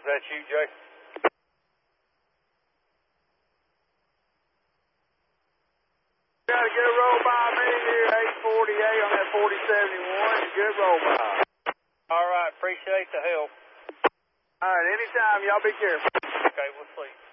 that you, Jay? Got a good roll by me here, 848 on that 4071. Good roll by. All right, appreciate the help. All right, anytime. Y'all be careful. Okay, we'll see.